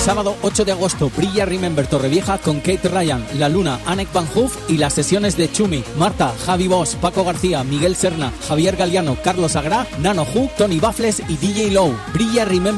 Sábado 8 de agosto, brilla Remember Torrevieja con Kate Ryan, La Luna, Anek Van Hoof y las sesiones de Chumi, Marta, Javi Bosch, Paco García, Miguel Serna, Javier Galiano, Carlos Agrá, Nano Hook, Tony Baffles y DJ Low. Brilla Remember